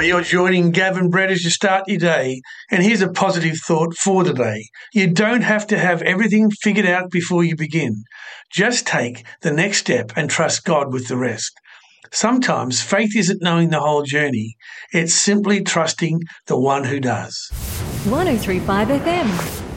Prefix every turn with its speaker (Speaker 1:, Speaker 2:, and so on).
Speaker 1: You're joining Gavin Brett as you start your day. And here's a positive thought for the day. You don't have to have everything figured out before you begin. Just take the next step and trust God with the rest. Sometimes faith isn't knowing the whole journey. It's simply trusting the one who does.
Speaker 2: 103.5 FM.